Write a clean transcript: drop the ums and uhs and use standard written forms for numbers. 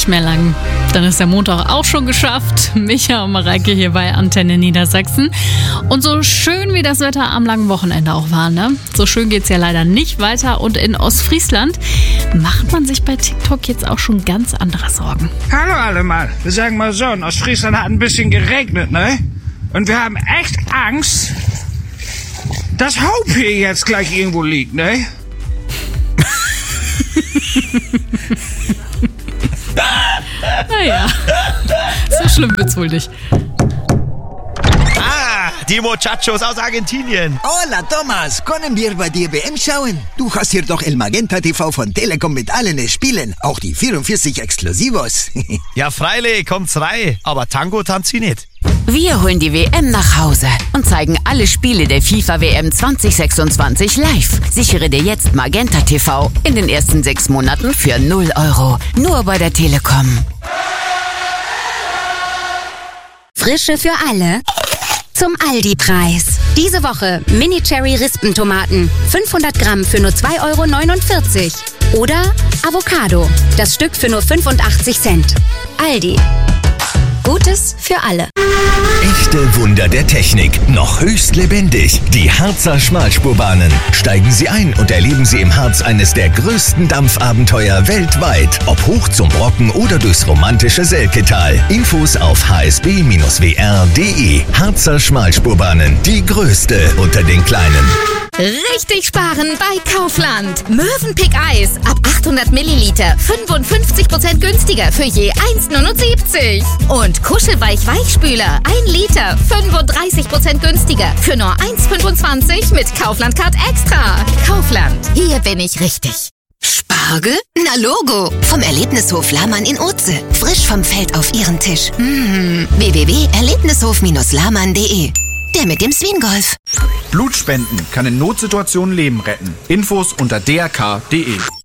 nicht mehr lang. Dann ist der Montag auch schon geschafft. Micha und Mareike hier bei Antenne Niedersachsen. Und so schön wie das Wetter am langen Wochenende auch war, ne? So schön geht's ja leider nicht weiter. Und in Ostfriesland macht man sich bei TikTok jetzt auch schon ganz andere Sorgen. Hallo alle mal. Wir sagen mal so, in Ostfriesland hat ein bisschen geregnet, ne? Und wir haben echt Angst, dass Haupt hier jetzt gleich irgendwo liegt, ne? Naja, so schlimm wird's wohl nicht. Die Muchachos aus Argentinien. Hola, Thomas. Können wir bei dir WM schauen? Du hast hier doch El Magenta TV von Telekom mit allen Spielen. Auch die 44 Exklusivos. Ja, freilich, kommt's rein. Aber Tango tanzt sie nicht. Wir holen die WM nach Hause und zeigen alle Spiele der FIFA-WM 2026 live. Sichere dir jetzt Magenta TV in den ersten 6 Monaten für 0 €. Nur bei der Telekom. Frische für alle. Zum Aldi-Preis. Diese Woche Mini-Cherry-Rispentomaten. 500 Gramm für nur 2,49 €. Oder Avocado. Das Stück für nur 85 Cent. Aldi. Gutes für alle. Echte Wunder der Technik, noch höchst lebendig. Die Harzer Schmalspurbahnen. Steigen Sie ein und erleben Sie im Harz eines der größten Dampfabenteuer weltweit. Ob hoch zum Brocken oder durchs romantische Selketal. Infos auf hsb-wr.de. Harzer Schmalspurbahnen, die größte unter den kleinen. Richtig sparen bei Kaufland. Mövenpick Eis ab 800 Milliliter 55% günstiger für je 1,79 €. Und Kuschelweich Weichspüler 1 Liter 35% günstiger für nur 1,25 € mit Kaufland Card Extra. Kaufland, hier bin ich richtig. Spargel? Na Logo! Vom Erlebnishof Lahmann in Oetze. Frisch vom Feld auf Ihren Tisch. www.erlebnishof-lahmann.de. Der mit dem Swingolf. Blutspenden kann in Notsituationen Leben retten. Infos unter drk.de.